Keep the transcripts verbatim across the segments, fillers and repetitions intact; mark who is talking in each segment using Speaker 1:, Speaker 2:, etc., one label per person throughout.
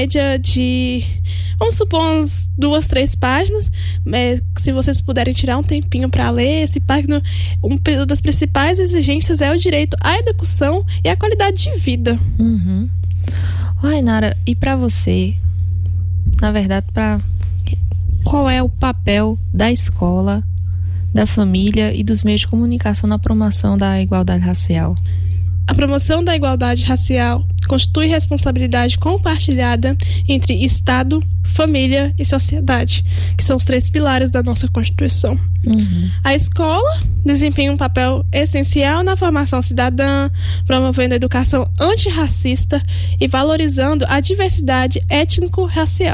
Speaker 1: média de, vamos supor, uns duas, três páginas. É, se vocês puderem tirar um tempinho para ler esse página, uma das principais exigências é o direito à educação e à qualidade de vida.
Speaker 2: Uhum. Rainara, e para você, na verdade, para qual é o papel da escola, da família e dos meios de comunicação na promoção da igualdade racial?
Speaker 1: A promoção da igualdade racial constitui responsabilidade compartilhada entre Estado, família e sociedade, que são os três pilares da nossa Constituição.
Speaker 2: Uhum.
Speaker 1: A escola desempenha um papel essencial na formação cidadã, promovendo a educação antirracista e valorizando a diversidade étnico-racial.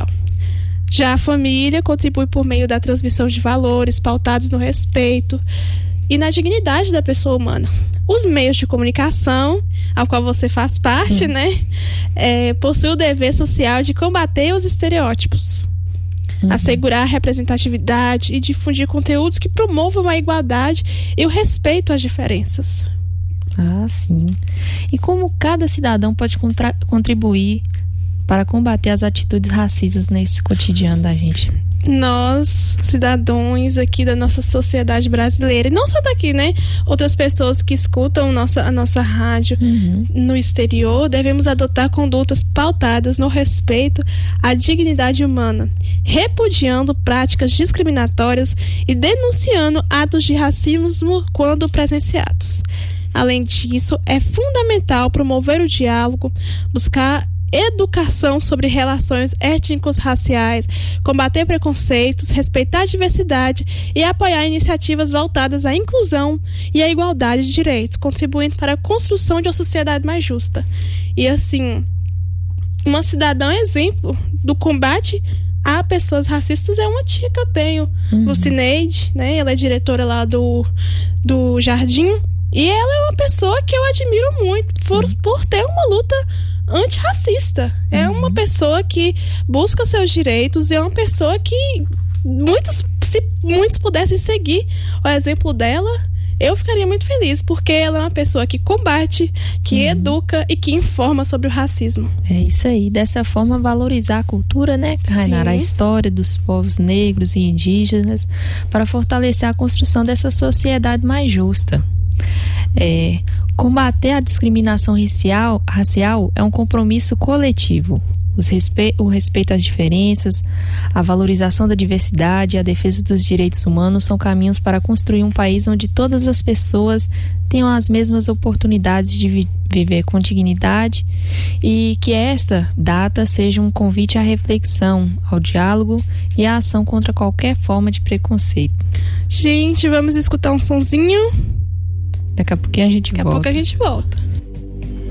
Speaker 1: Já a família contribui por meio da transmissão de valores pautados no respeito e na dignidade da pessoa humana. Os meios de comunicação, ao qual você faz parte, hum. né, é, possuem o dever social de combater os estereótipos, uhum. assegurar a representatividade e difundir conteúdos que promovam a igualdade e o respeito às diferenças.
Speaker 2: Ah, sim. E como cada cidadão pode contra- contribuir para combater as atitudes racistas nesse cotidiano da gente?
Speaker 1: Nós, cidadãos aqui da nossa sociedade brasileira, e não só daqui, né? Outras pessoas que escutam nossa, a nossa rádio
Speaker 2: uhum.
Speaker 1: no exterior, devemos adotar condutas pautadas no respeito à dignidade humana, repudiando práticas discriminatórias e denunciando atos de racismo quando presenciados. Além disso, é fundamental promover o diálogo, buscar educação sobre relações étnicos raciais, combater preconceitos, respeitar a diversidade e apoiar iniciativas voltadas à inclusão e à igualdade de direitos, contribuindo para a construção de uma sociedade mais justa. E assim, uma cidadã exemplo do combate a pessoas racistas é uma tia que eu tenho,
Speaker 2: uhum.
Speaker 1: Lucineide, né? Ela é diretora lá do, do Jardim, e ela é uma pessoa que eu admiro muito por, uhum. por ter uma luta antirracista. Uhum. É uma pessoa que busca seus direitos e é uma pessoa que muitos, se muitos pudessem seguir o exemplo dela, eu ficaria muito feliz, porque ela é uma pessoa que combate, que uhum. educa e que informa sobre o racismo.
Speaker 2: É isso aí, dessa forma valorizar a cultura, né, Rainara, a história dos povos negros e indígenas, para fortalecer a construção dessa sociedade mais justa. É, combater a discriminação racial, racial é um compromisso coletivo. Os respe- o respeito às diferenças, a valorização da diversidade e a defesa dos direitos humanos são caminhos para construir um país onde todas as pessoas tenham as mesmas oportunidades de vi- viver com dignidade, e que esta data seja um convite à reflexão, ao diálogo e à ação contra qualquer forma de preconceito.
Speaker 1: Gente, vamos escutar um sonzinho?
Speaker 2: Daqui a pouquinho a gente
Speaker 1: Daqui
Speaker 2: volta.
Speaker 1: Daqui a pouco a gente volta.